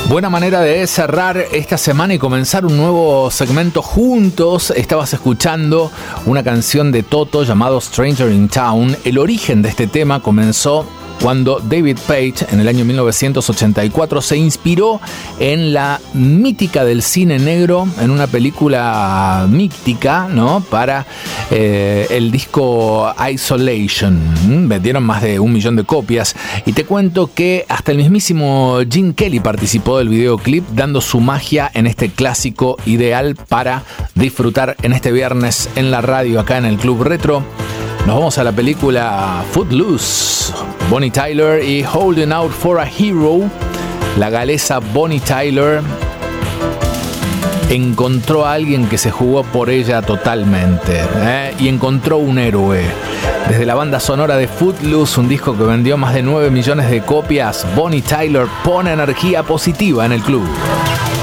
Buena manera de cerrar esta semana y comenzar un nuevo segmento juntos. Estabas escuchando una canción de Toto llamado Stranger in Town. El origen de este tema comenzó cuando David Page, en el año 1984, se inspiró en la mítica del cine negro, en una película mítica, ¿no? Para el disco Isolation. Vendieron más de 1 millón de copias. Y te cuento que hasta el mismísimo Gene Kelly participó del videoclip, dando su magia en este clásico ideal para disfrutar en este viernes en la radio, acá en el Club Retro. Nos vamos a la película Footloose. Bonnie Tyler y Holding Out for a Hero. La galesa Bonnie Tyler encontró a alguien que se jugó por ella totalmente, y encontró un héroe. Desde la banda sonora de Footloose, un disco que vendió más de 9 millones de copias, Bonnie Tyler pone energía positiva en el club.